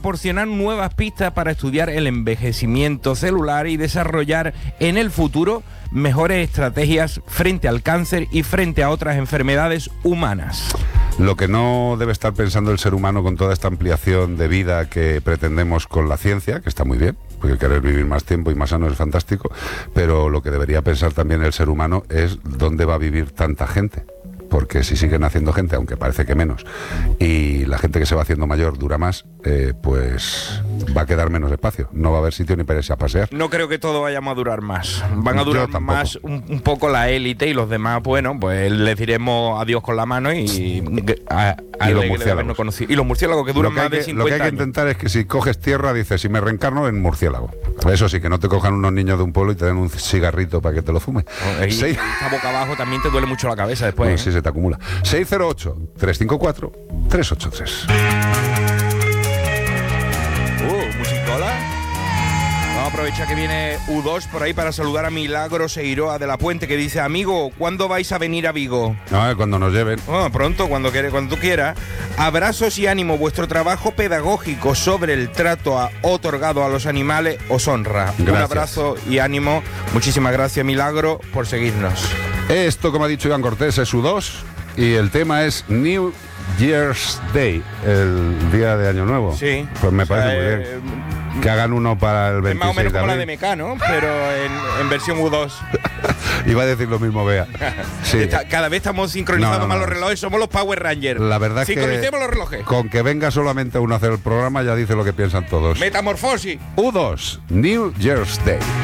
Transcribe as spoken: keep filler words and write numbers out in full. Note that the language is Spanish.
proporcionar nuevas pistas para estudiar el envejecimiento celular y desarrollar en el futuro mejores estrategias frente al cáncer y frente a otras enfermedades humanas. Lo que no debe estar pensando el ser humano con toda esta ampliación de vida que pretendemos con la ciencia, que está muy bien, porque querer vivir más tiempo y más sano es fantástico, pero lo que debería pensar también el ser humano es dónde va a vivir tanta gente. Porque si siguen haciendo gente, aunque parece que menos, y la gente que se va haciendo mayor dura más, eh, pues va a quedar menos espacio. No va a haber sitio ni para irse a pasear. No creo que todos vayamos a durar más. Van a durar más un, un poco la élite y los demás, bueno, pues les diremos adiós con la mano y... A, a y los murciélagos. Y los murciélagos que duran que más que, de cincuenta años. Lo que hay que intentar es que si coges tierra, dices, si me reencarno en murciélago. Eso sí, que no te cojan unos niños de un pueblo y te den un cigarrito para que te lo fumes. No, y, Seis... y esta boca abajo también te duele mucho la cabeza después. Bueno, ¿eh? Sí, se te acumula. seis cero ocho, tres cinco cuatro, tres ocho tres. Uh, musicola. Vamos a aprovechar que viene U dos por ahí para saludar a Milagro Seiroa de la Puente, que dice: amigo, ¿cuándo vais a venir a Vigo? No, cuando nos lleven. Oh, pronto, cuando, quiere, cuando tú quieras. Abrazos y ánimo. Vuestro trabajo pedagógico sobre el trato a, otorgado a los animales os honra. Gracias. Un abrazo y ánimo. Muchísimas gracias, Milagro, por seguirnos. Esto, como ha dicho Iván Cortés, es U dos y el tema es New Year's Day, el día de Año Nuevo. Sí. Pues me parece o sea, muy bien. Eh, que hagan uno para el veintiséis es más o menos de como abril. la de Mecano, pero en, en versión U dos. Iba a decir lo mismo, Bea. Sí. Está, cada vez estamos sincronizando no, no, más no. los relojes, somos los Power Rangers. La verdad es que sincronicemos los relojes. Con que venga solamente uno a hacer el programa ya dice lo que piensan todos. Metamorfosis. U dos, New Year's Day.